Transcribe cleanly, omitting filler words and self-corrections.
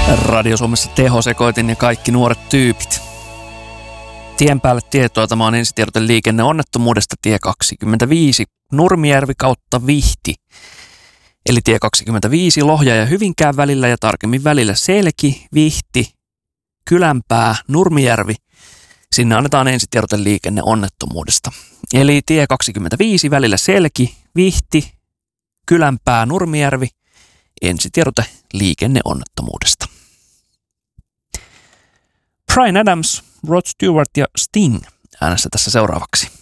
Radio Suomessa tehosekoitin ja kaikki nuoret tyypit. Tien päälle tietoa, tämä on ensitiedote liikenneonnettomuudesta tie 25, Nurmijärvi kautta Vihti. Eli tie 25 Lohja ja Hyvinkään välillä ja tarkemmin välillä Selki, Vihti, Kylänpää, Nurmijärvi. Sinne annetaan ensitiedote liikenneonnettomuudesta. Eli tie 25 välillä Selki, Vihti, Kylänpää, Nurmijärvi. Ensitiedote liikenneonnettomuudesta. Bryan Adams, Rod Stewart ja Sting äänessä tässä seuraavaksi.